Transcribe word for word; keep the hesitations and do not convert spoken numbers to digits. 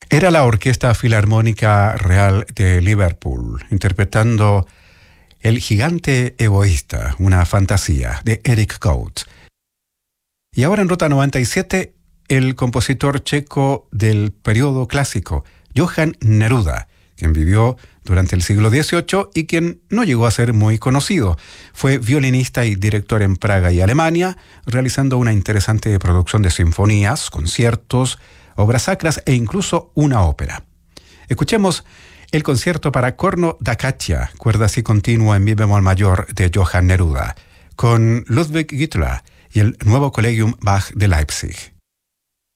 Era la Orquesta Filarmónica Real de Liverpool, interpretando El gigante egoísta, una fantasía, de Eric Coates. Y ahora en Ruta noventa y siete, el compositor checo del periodo clásico, Johan Neruda, quien vivió durante el siglo dieciocho y quien no llegó a ser muy conocido. Fue violinista y director en Praga y Alemania, realizando una interesante producción de sinfonías, conciertos, obras sacras e incluso una ópera. Escuchemos el concierto para corno da caccia, cuerda así continua en mi bemol mayor de Johan Neruda, con Ludwig Gittler y el nuevo Collegium Bach de Leipzig.